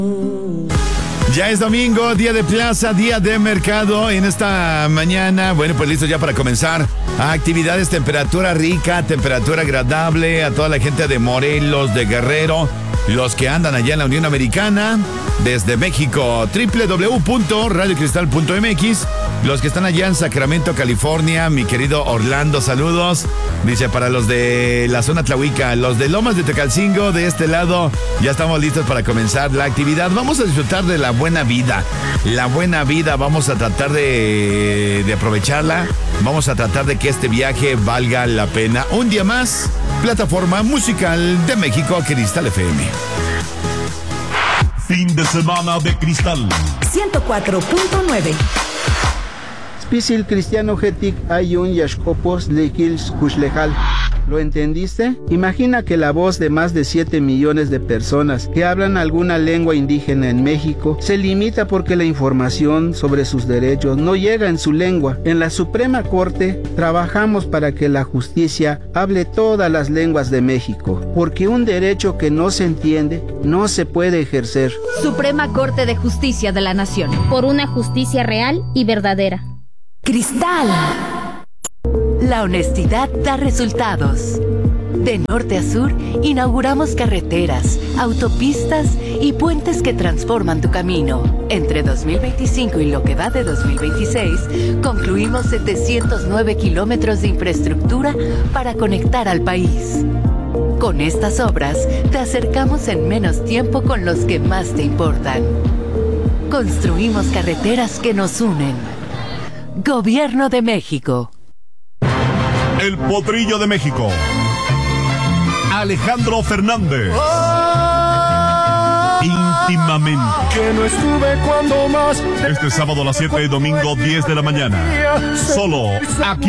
Ya es domingo, día de plaza, día de mercado. En esta mañana, bueno, pues listos ya para comenzar actividades, temperatura rica, temperatura agradable. A toda la gente de Morelos, de Guerrero, los que andan allá en la Unión Americana, desde México, www.radiocristal.mx. Los que están allá en Sacramento, California, mi querido Orlando, saludos. Dice, para los de la zona Tlahuica, los de Lomas de Tecalcingo, de este lado, ya estamos listos para comenzar la actividad. Vamos a disfrutar de la buena vida. La buena vida, vamos a tratar de aprovecharla. Vamos a tratar de que este viaje valga la pena. Un día más, plataforma musical de México, Cristal FM. Fin de semana de Cristal 104.9. Spisil Cristiano Getik Ayun Yashkopos Lekils Kushlejal. ¿Lo entendiste? Imagina que la voz de más de 7 millones de personas que hablan alguna lengua indígena en México se limita porque la información sobre sus derechos no llega en su lengua. En la Suprema Corte trabajamos para que la justicia hable todas las lenguas de México, porque un derecho que no se entiende no se puede ejercer. Suprema Corte de Justicia de la Nación. Por una justicia real y verdadera. Cristal. La honestidad da resultados. De norte a sur, inauguramos carreteras, autopistas y puentes que transforman tu camino. Entre 2025 y lo que va de 2026, concluimos 709 kilómetros de infraestructura para conectar al país. Con estas obras, te acercamos en menos tiempo con los que más te importan. Construimos carreteras que nos unen. Gobierno de México. El Potrillo de México, Alejandro Fernández. Íntimamente. Que no estuve cuando más. Este sábado a las 7 y domingo 10 de la mañana. Solo aquí.